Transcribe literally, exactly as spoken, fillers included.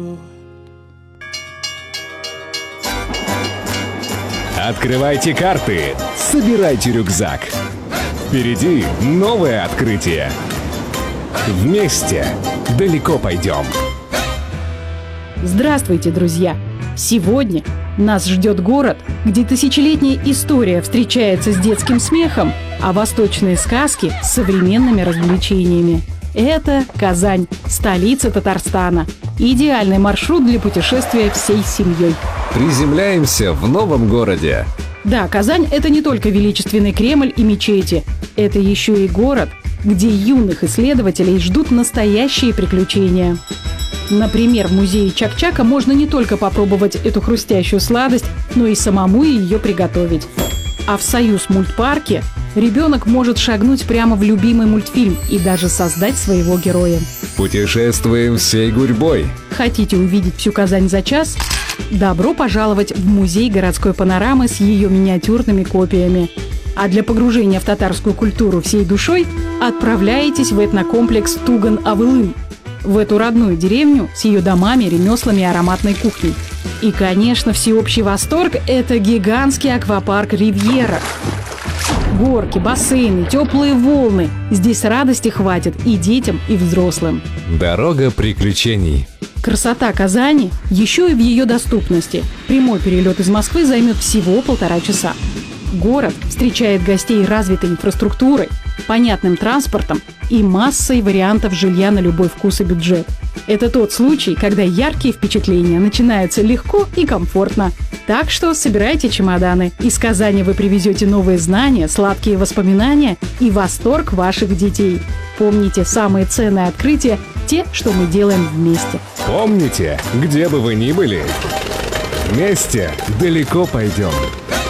Открывайте карты, собирайте рюкзак. Впереди новое открытие. Вместе далеко пойдем. Здравствуйте, друзья! Сегодня нас ждет город, где тысячелетняя история встречается с детским смехом, а восточные сказки с современными развлечениями. Это Казань, столица Татарстана. Идеальный маршрут для путешествия всей семьей. Приземляемся в новом городе. Да, Казань – это не только величественный Кремль и мечети. Это еще и город, где юных исследователей ждут настоящие приключения. Например, в музее Чак-Чака можно не только попробовать эту хрустящую сладость, но и самому ее приготовить. А в Союз мультпарке ребенок может шагнуть прямо в любимый мультфильм и даже создать своего героя. Путешествуем всей гурьбой. Хотите увидеть всю Казань за час? Добро пожаловать в музей городской панорамы с ее миниатюрными копиями. А для погружения в татарскую культуру всей душой отправляетесь в этнокомплекс Туган-Авылым, в эту родную деревню с ее домами, ремеслами и ароматной кухней. И, конечно, всеобщий восторг – это гигантский аквапарк «Ривьера». Горки, бассейны, теплые волны. Здесь радости хватит и детям, и взрослым. Дорога приключений. Красота Казани еще и в ее доступности. Прямой перелет из Москвы займет всего полтора часа. Город встречает гостей развитой инфраструктурой, понятным транспортом и массой вариантов жилья на любой вкус и бюджет. Это тот случай, когда яркие впечатления начинаются легко и комфортно. Так что собирайте чемоданы. Из Казани вы привезете новые знания, сладкие воспоминания и восторг ваших детей. Помните, самые ценные открытия – те, что мы делаем вместе. Помните, где бы вы ни были, вместе далеко пойдем.